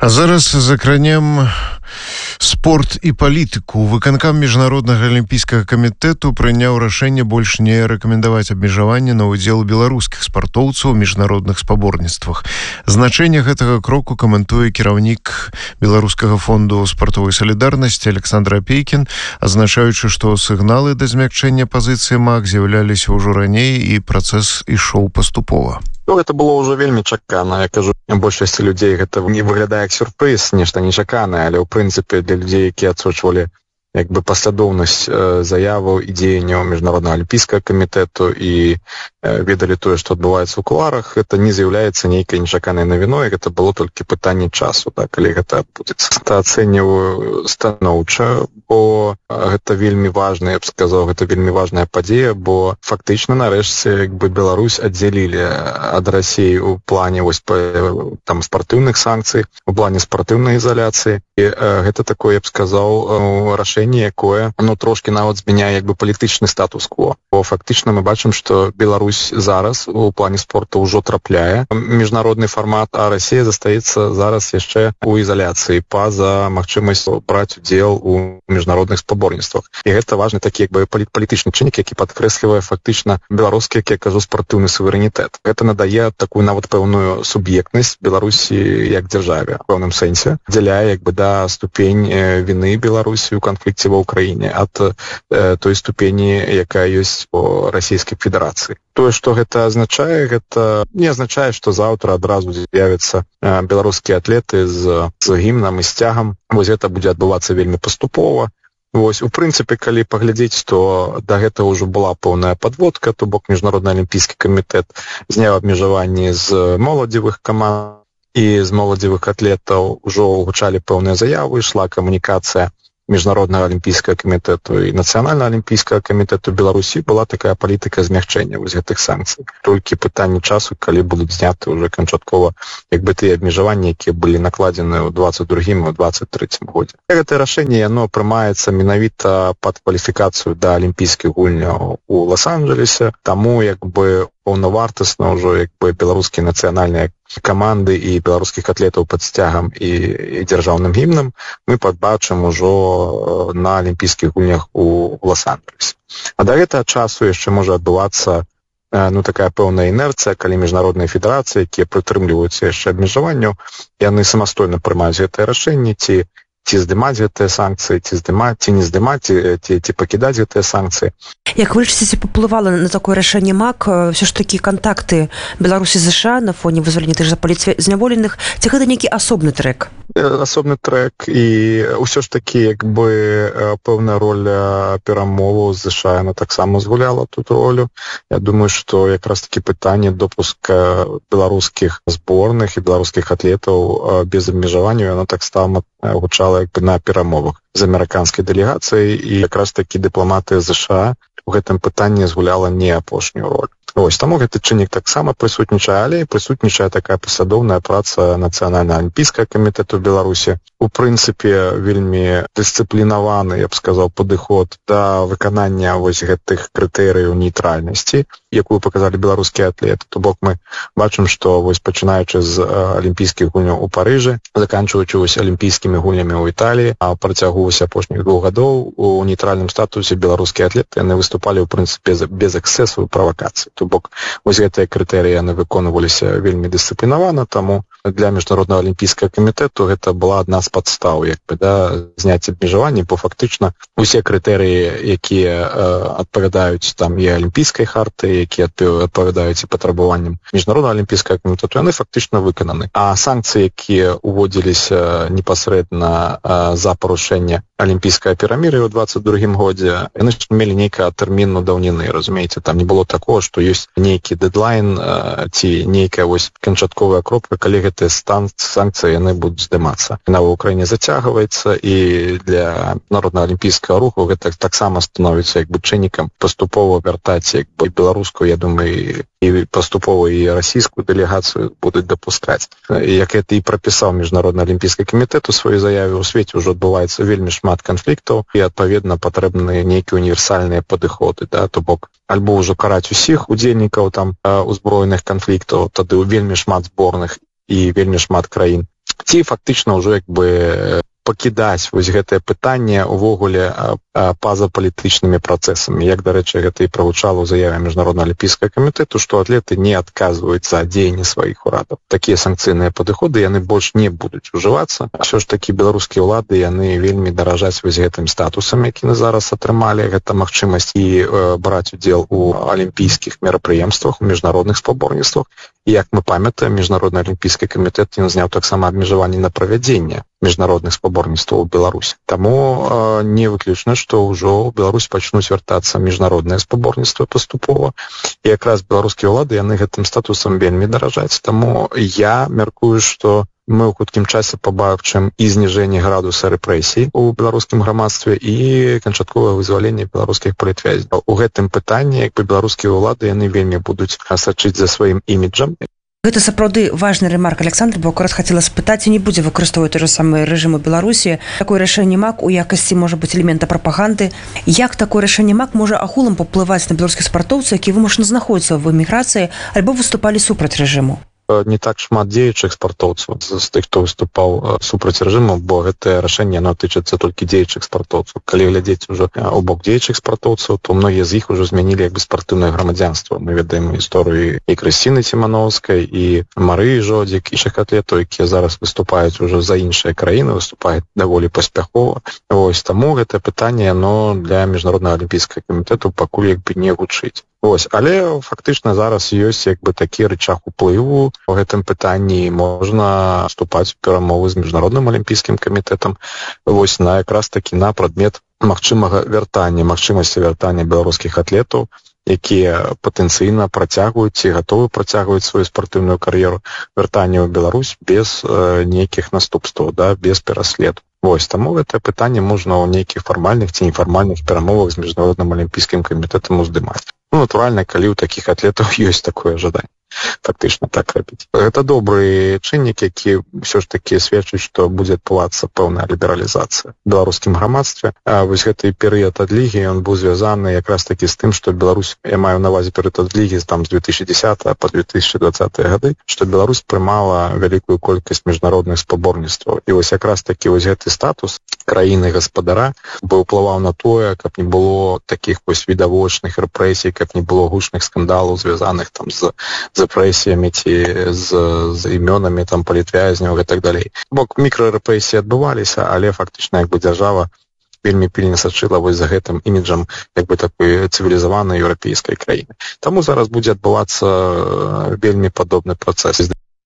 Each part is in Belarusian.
А зараз закранем спорт і палітыку. Выканкам Міжнароднага алімпійскага камітэту прыняў рашэнне больш не рэкамендаваць абмежаванне на ўдзел беларускіх спартоўцаў у міжнародных спаборніцтвах. Значэнне гэтага кроку каментуе кіраўнік Беларускага фонду спартовай салідарнасці Александр Апейкін, азначаючы, што сігналы да змякчэння пазіцыі МАК з'яўляліся ўжо раней і працэс ішоў паступова. Гэта было ўжо вельмі чакана. Я кажу, большасці людзей гэта не выглядае як сюрпрыз, нешта нечаканае, але ў прынцыпе для людзей, якія адсочвалі паслядоўнасць заяваў і дзеянняў Міжнароднага алімпійскага камітэту і ведалі тое, што адбываецца ў кулуарах, гэта не з'яўляецца нейкай нечаканай навіной, гэта было толькі пытанне часу, калі гэта адбудзецца. Ацэньваю станоўча, бо гэта вельмі важна, я б сказаў, гэта вельмі важная падзея, бо фактычна нарэшце Беларусь аддзялілі ад Расіі ў плане спартыўных санкцый, у плане спартыўнай ізаляцыі. І гэта такое, я б сказаў, рашэнне, якое трошкі нават змяняе палітычны статус-кво. Бо фактычна мы бачым, што Беларусь зараз у плане спорту ўжо трапляе міжнародны фармат, а Расія застаецца зараз яшчэ у ізаляцыі па-за магчымасць браць удзел у міжнародных спаборніцтвах. І гэта важны такі палітычны чыннік, які падкрэслівае фактычна беларускі, як я кажу, спартыўны суверэнітэт. Гэта надае такую нават пэўную суб'ектнасць Беларусі як дзяржаве. У пэўным сэнсе дзяляе ступень віны Беларусі ў канфлікце ва ўкраіне ад той ступені, якая ёсць у Расійскай Федэрацыі. Тое, што гэта азначае, гэта не азначае, што заўтра адразу з'явяцца беларускія атлеты з гімнам і сцягам. Гэта будзе адбывацца вельмі паступова. У прынцыпе, калі паглядзець, то да гэтага ўжо была пэўная падводка, то бок Міжнародны алімпійскі камітэт зняў абмежаванні з моладзевых каманд і з моладзевых атлетаў ўжо гучалі пэўныя заявы, ішла камунікацыя Міжнароднага алімпійскага камітэту і Нацыянальнага алімпійскага камітэту Беларусі, была такая палітыка змягчэння гэтых санкцый. Толькі пытанне часу, калі будуць зняты ўжо канчаткова тыя абмежаванні, якія былі накладзены ў 22-м і ў 23-м годзе. Гэтае рашэнне яно прымаецца менавіта пад кваліфікацыю да алімпійскіх гульняў у Лос-Анджелесе, таму паўнавартасна ўжо беларускія нацыянальныя каманды і беларускіх атлетаў пад сцягам і дзяржаўным гімнам мы падбачым ужо на алімпійскіх гульнях у Лос-Анджелесе. А да гэтага часу яшчэ можа адбывацца такая пэўная інерцыя, калі міжнародныя федэрацыі, якія прытрымліваюцца яшчэ абмежаванняў, яны самастойна прымаюць гэтае рашэнне, ці здымаць гэтыя санкцыі, ці не здымаць, ці пакідаць гэтыя санкцыі. Як вы лічыце, ці паўплывала на такое рашэнне МАК ўсё ж такі кантакты Беларусі з ЗША на фоне вызвалення тых жа палітзняволеных, ці гэта нейкі асобны трэк? Асобны трэк, і ўсё ж такі пэўная роля перамоваў з ЗША, яна таксама згуляла тут ролю. Я думаю, што якраз такі пытанне допуска беларускіх зборных і беларускіх атлетаў без абмежаванняў, яно таксама гучала на перамовах з амерыканскай дэлегацыяй, і якраз такі дыпламатыя ЗША у гэтым пытанні згуляла не апошнюю роль. Таму гэты чыннік таксама прысутнічае, але прысутнічае такая пасадоўная праца Нацыянальнага алімпійскага камітэту Беларусі. У прынцыпе, вельмі дысцыплінаваны, я б сказаў, падыход да выканання гэтых крытэрыяў нейтральнасці, якую паказалі беларускія атлеты. То бок мы бачым, што пачынаючы з алімпійскіх гульняў у Парыжы, заканчваючы алімпійскімі гульнямі ў Італіі, а працягу апошніх 2 гадоў у нейтральным статусе беларускія атлеты яны выступалі ў прынцыпе без эксцэсу і правакацыі. То бок гэтыя крытэрыі яны выконваліся вельмі дысцыплінавана, таму для Міжнароднага алімпійскага камітэту гэта была адна з падстаў зняць абмежаванні, бо фактычна усе крытэрыі, якія адпавядаюць і алімпійскай харты, якія адпавядаюць і патрабаванням Міжнароднага алімпійскага камітэту, яны фактычна выкананы. А санкцыі, якія уводзіліся непасрэдна за парушэнне алімпійскай піраміды ў 22-м годзе, яны мелі нейкага тэрміну даўніны, разумееце, там не было такого, што ёсць нейкі дэдлайн ці нейкая канчатковая кропка, калі гэтыя санкцыі яны будуць здымацца. Яна ў Украіне зацягваецца, і для Народнага алімпійскага руху гэта таксама становіцца чыннікам паступова вяртаць беларускую, я думаю, і паступова і расійскую дэлегацыю будуць дапускаць. Як гэта і прапісаў Міжнародны алімпійскі камітэт у сваёй заяве, у свеце ўжо адбываецца вельмі шмат канфліктаў, і адпаведна патрэбны нейкія універсальныя падыходы, то бок альбо ўжо караць усіх удзельнікаў узброеных канфліктаў, тады вельмі шмат зборных і вельмі шмат краін ці фактычна ўжо як бы пакідаць вось гэтае пытанне увогуле па-за палітычнымі працэсамі. Як, дарэчы, гэта і прагучала ў заяве Міжнароднага алімпійскага камітэту, што атлеты не адказваюць за дзеянні сваіх урадаў. Такія санкцыйныя падыходы, яны больш не будуць ужывацца. Усё ж такі беларускія ўлады, яны вельмі даражаць вось гэтым статусам, які мы зараз атрымалі. Гэта магчымасць і браць удзел у алімпійскіх мерапрыемствах, у міжнародных спаборніцтвах. І як мы памятаем, Міжнародны алімпійскі камітэт ён зняў таксама абмежаванні на правядзенне міжнародных спаборніцтваў у Беларусі. Таму не выключна, што ўжо ў Беларусі пачнуць вяртацца міжнародныя спаборніцтвы паступова. І якраз беларускія ўлады, яны гэтым статусам вельмі даражаць. Таму я мяркую, што мы ў хуткім часе пабачым і зніжэнне градуса рэпрэсій у беларускім грамадстве і канчатковае вызваленне беларускіх палітвязняў. У гэтым пытанні як бы беларускія ўлады яны вельмі будуць сачыць за сваім іміджам. Гэта сапраўды важны ремарк, Александр, бо якраз хацела спытаць, ці не будзе выкарыстоўваць той же самы рэжым у Беларусі. Такое рашэнне МАК у якасці, можа быць, элемента прапаганды. Як такое рашэнне МАК можа агулам паўплываць на беларускіх спартоўцаў, які вымушаны знаходзяцца ў эміграцыі альбо выступалі супраць рэжыму? Не так шмат дзеючых спартоўцаў з тых, хто выступаў супраць рэжыму, бо гэтае рашэнне оно тычыцца толькі дзеючых спартоўцаў. Калі глядзець ужо ў бок дзеючых спартоўцаў, то многія з іх ужо змянілі як бы спартыўнае грамадзянства. Мы ведаем гісторыю і Крысціны Цімановскай, і Марыі Жодзік, іншых атлетаў, якія зараз выступаюць ужо за іншыя краіны, выступаюць даволі паспяхова. Вось таму гэтае пытанне оно для Міжнароднага алімпійскага камітэту пакуль як бы не гучыць. Вось, але фактычна зараз ёсць як бы такі рычаг уплыву. У гэтым пытанні можна вступаць у перамовы з Міжнародным алімпійскім камітэтам. Вось на якраз такі на прадмет магчымага вяртання, магчымасці вяртання беларускіх атлетаў, якія патэнцыйна працягваюць ці гатовы працягваць сваю спартыўную кар'еру, вяртання ў Беларусь без нейкіх наступстваў, да, без пераследу. Вось, таму гэтае пытанне можна ў нейкіх фармальных ці нефармальных перамовах з Міжнародным алімпійскім камітэтам уздымаць. Натуральна, калі ў такіх атлетаў ёсць такое жаданне. Фактычна так рабіць. Гэта добры чыннік, які ўсё ж такі сведчыць, што будзе адбывацца пэўная лібералізацыя ў беларускім грамадстве. А вось гэты перыяд адлігі, ён быў звязаны якраз такі з тым, што Беларусь, я маю на ўвазе перыяд адлігі там з 2010 па 2020 гады, што Беларусь прымала вялікую колькасць міжнародных спаборніцтваў. І вось якраз такі вось гэты статус краіны-гаспадара бы ўплываў на тое, каб не было такіх вось відавочных рэпрэсій, каб не было гучных скандалаў, звязаных там з рэпрэсіямі ці з імёнамі там палітвязняў і так далей. Бок мікрарэпрэсіі адбываліся, але фактычна як бы дзяржава вельмі пільна сачыла вось за гэтым іміджам як бы такой цывілізаванай еўрапейскай краіны. Таму зараз будзе адбывацца вельмі падобны працэс.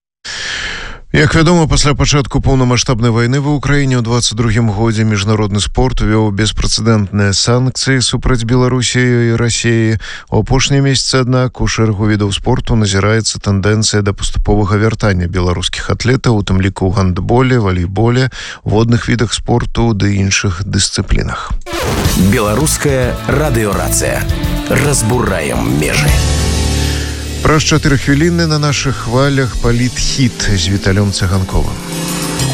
Як вядома, пасля пачатку поўнамаштабнай вайны ва ўкраіне ў 22-м годзе міжнародны спорт увёў беспрэцэдэнтныя санкцыі супраць Беларусі і Расіі. У апошнія месяцы, аднак, у шэрагу відаў спорту назіраецца тэндэнцыя да паступовага вяртання беларускіх атлетаў, у тым ліку ў гандболе, валейболе, водных відах спорту ды іншых дысцыплінах. Беларуская радыёрацыя. Разбураем межы. Праз 4 хвіліны на нашых хвалях палітхіт з Віталём Цыганковым.